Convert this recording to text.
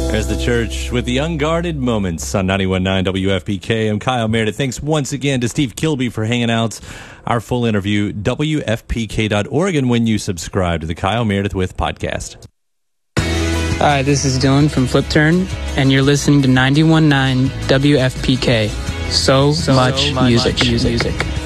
There's the church with the Unguarded Moments on 91.9 WFPK. I'm Kyle Meredith. Thanks once again to Steve Kilby for hanging out. Our full interview, WFPK.org, and when you subscribe to the Kyle Meredith With podcast. Hi, this is Dylan from Flip Turn, and you're listening to 91.9 WFPK. So much music.